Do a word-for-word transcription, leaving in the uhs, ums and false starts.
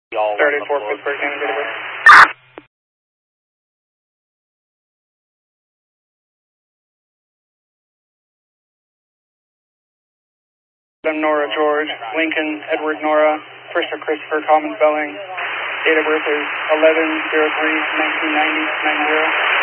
thirty-four Pittsburgh, County, date of birth. Nora George, Lincoln Edward Nora, Christopher Christopher, common spelling. Date of birth is eleven oh three nineteen ninety, nine zero.